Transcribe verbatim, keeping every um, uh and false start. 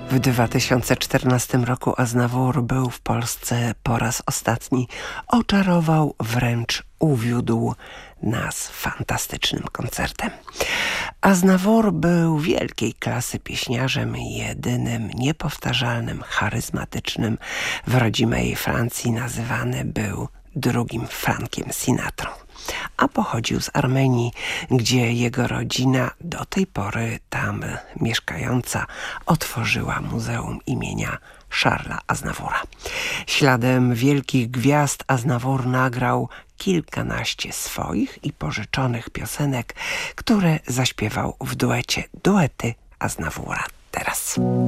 W dwa tysiące czternastym roku Aznavour był w Polsce po raz ostatni. Oczarował, wręcz uwiódł nas fantastycznym koncertem. Aznavour był wielkiej klasy pieśniarzem, jedynym, niepowtarzalnym, charyzmatycznym. W rodzimej Francji nazywany był drugim Frankiem Sinatrą, a pochodził z Armenii, gdzie jego rodzina, do tej pory tam mieszkająca, otworzyła Muzeum imienia Charlesa Aznavoura. Śladem wielkich gwiazd Aznavour nagrał kilkanaście swoich i pożyczonych piosenek, które zaśpiewał w duecie. Duety Aznavoura teraz.